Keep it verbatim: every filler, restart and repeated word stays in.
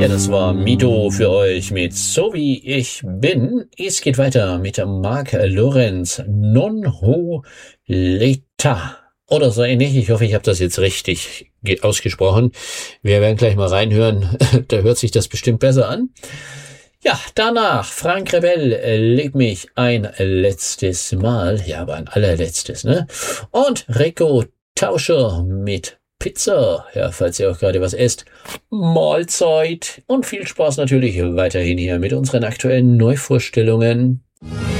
Ja, das war Mito für euch mit So wie ich bin. Es geht weiter mit Mark Lorenz, Non ho leta oder so ähnlich. Ich hoffe, ich habe das jetzt richtig ausgesprochen. Wir werden gleich mal reinhören. Da hört sich das bestimmt besser an. Ja, danach Frank Rebell, Leg mich ein letztes Mal. Ja, aber ein allerletztes, ne? Und Rico Tauscher mit Pizza. Ja, falls ihr auch gerade was esst. Mahlzeit. Und viel Spaß natürlich weiterhin hier mit unseren aktuellen Neuvorstellungen.